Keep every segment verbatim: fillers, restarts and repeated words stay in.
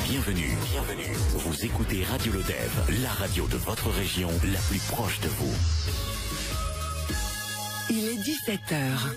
Bienvenue, bienvenue. Vous écoutez Radio Lodève, la radio de votre région, la plus proche de vous. Il est dix-sept heures.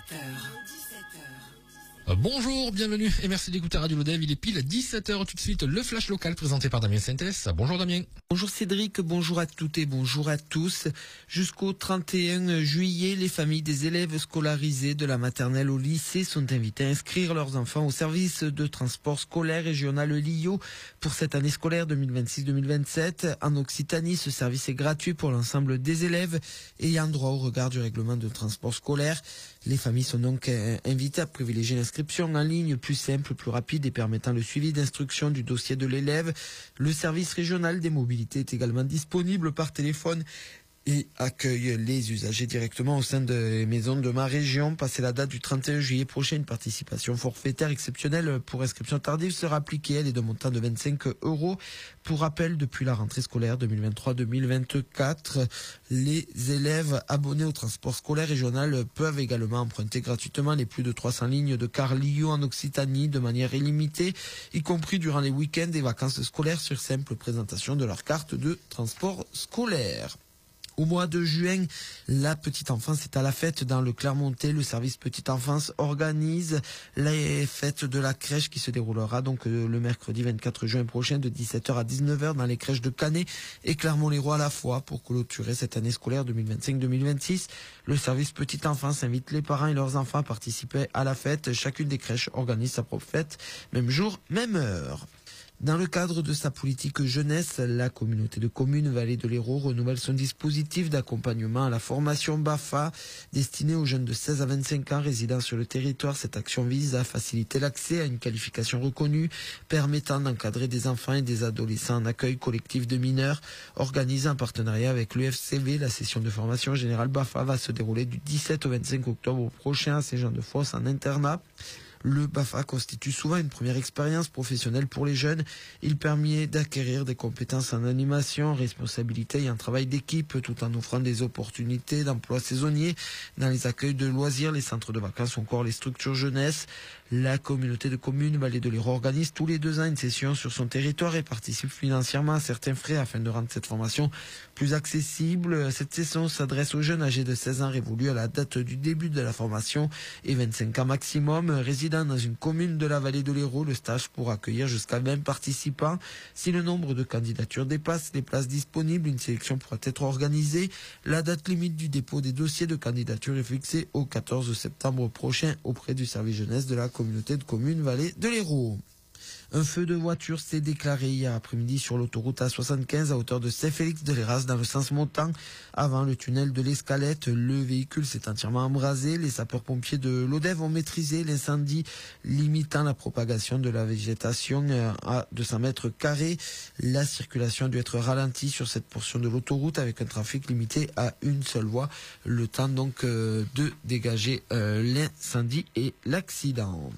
Bonjour, bienvenue et merci d'écouter Radio Lodève. Il est pile dix-sept heures tout de suite. Le flash local présenté par Damien Sintès. Bonjour Damien. Bonjour Cédric, bonjour à toutes et bonjour à tous. Jusqu'au trente et un juillet, les familles des élèves scolarisés de la maternelle au lycée sont invitées à inscrire leurs enfants au service de transport scolaire régional L I O pour cette année scolaire deux mille vingt-six deux mille vingt-sept. En Occitanie, ce service est gratuit pour l'ensemble des élèves ayant droit au regard du règlement de transport scolaire. Les familles sont donc invitées à privilégier l'inscription en ligne plus simple, plus rapide et permettant le suivi d'instruction du dossier de l'élève. Le service régional des mobilités est également disponible par téléphone et accueille les usagers directement au sein des maisons de ma région. Passé la date du trente et un juillet prochain, une participation forfaitaire exceptionnelle pour inscription tardive sera appliquée. Elle est d'un montant de vingt-cinq euros. Pour rappel, depuis la rentrée scolaire deux mille vingt-trois deux mille vingt-quatre, les élèves abonnés au transport scolaire régional peuvent également emprunter gratuitement les plus de trois cents lignes de car L I O en Occitanie de manière illimitée, y compris durant les week-ends et vacances scolaires sur simple présentation de leur carte de transport scolaire. Au mois de juin, la petite enfance est à la fête dans le Clermontais. Le service petite enfance organise les fêtes de la crèche qui se déroulera donc le mercredi vingt-quatre juin prochain de dix-sept heures à dix-neuf heures dans les crèches de Canet et Clermont-Léroy à la fois pour clôturer cette année scolaire deux mille vingt-cinq deux mille vingt-six. Le service petite enfance invite les parents et leurs enfants à participer à la fête. Chacune des crèches organise sa propre fête, même jour, même heure. Dans le cadre de sa politique jeunesse, la communauté de communes Vallée de l'Hérault renouvelle son dispositif d'accompagnement à la formation B A F A destiné aux jeunes de seize à vingt-cinq ans résidant sur le territoire. Cette action vise à faciliter l'accès à une qualification reconnue permettant d'encadrer des enfants et des adolescents en accueil collectif de mineurs. Organisée en partenariat avec l'U F C V, la session de formation générale B A F A va se dérouler du dix-sept au vingt-cinq octobre prochain à Saint-Jean-de-Fosse en internat. Le B A F A constitue souvent une première expérience professionnelle pour les jeunes. Il permet d'acquérir des compétences en animation, en responsabilité et en travail d'équipe tout en offrant des opportunités d'emploi saisonnier dans les accueils de loisirs, les centres de vacances ou encore les structures jeunesse. La communauté de communes Vallée de l'Hérault organise tous les deux ans une session sur son territoire et participe financièrement à certains frais afin de rendre cette formation plus accessible. Cette session s'adresse aux jeunes âgés de seize ans révolus à la date du début de la formation et vingt-cinq ans maximum. Résidant dans une commune de la Vallée de l'Hérault, le stage pourra accueillir jusqu'à vingt participants. Si le nombre de candidatures dépasse les places disponibles, une sélection pourra être organisée. La date limite du dépôt des dossiers de candidature est fixée au quatorze septembre prochain auprès du service jeunesse de la communauté de communes Vallée de l'Hérault. Un feu de voiture s'est déclaré hier après-midi sur l'autoroute A soixante-quinze à hauteur de Saint-Félix-de-Léras dans le sens montant avant le tunnel de l'Escalette. Le véhicule s'est entièrement embrasé. Les sapeurs-pompiers de Lodève ont maîtrisé l'incendie, limitant la propagation de la végétation à deux cents mètres carrés. La circulation a dû être ralentie sur cette portion de l'autoroute avec un trafic limité à une seule voie. Le temps donc euh, de dégager euh, l'incendie et l'accident.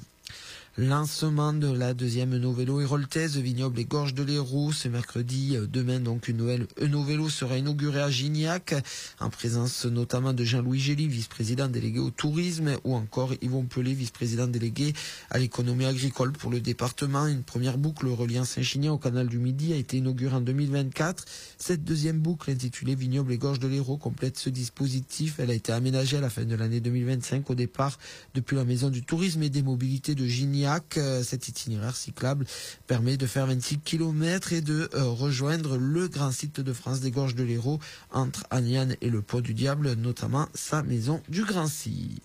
Lancement de la deuxième Novélo héroltaise Vignoble et Gorges de l'Hérault ce mercredi. Demain donc une nouvelle Novélo sera inaugurée à Gignac en présence notamment de Jean-Louis Gély, vice-président délégué au tourisme, ou encore Yvon Pelé, vice-président délégué à l'économie agricole pour le département. Une première boucle reliant Saint-Chinian au canal du Midi a été inaugurée en deux mille vingt-quatre. Cette deuxième boucle intitulée Vignoble et Gorges de l'Hérault complète ce dispositif. Elle a été aménagée à la fin de l'année deux mille vingt-cinq au départ depuis la maison du tourisme et des mobilités de Gignac. Cet itinéraire cyclable permet de faire vingt-six kilomètres et de euh, rejoindre le grand site de France des Gorges de l'Hérault entre Aniane et le Pot du Diable, notamment sa maison du grand site.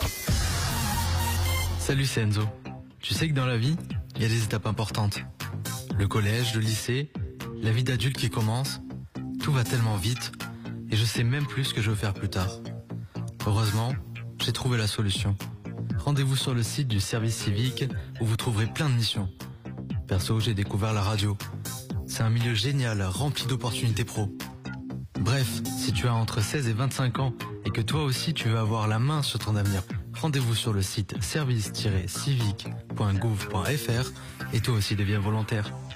Salut, c'est Enzo. Tu sais que dans la vie, il y a des étapes importantes. Le collège, le lycée, la vie d'adulte qui commence, tout va tellement vite et je sais même plus ce que je veux faire plus tard. Heureusement, j'ai trouvé la solution. Rendez-vous sur le site du service civique où vous trouverez plein de missions. Perso, j'ai découvert la radio. C'est un milieu génial, rempli d'opportunités pro. Bref, si tu as entre seize et vingt-cinq ans et que toi aussi tu veux avoir la main sur ton avenir, rendez-vous sur le site service tiret civique point gouv point f r et toi aussi deviens volontaire.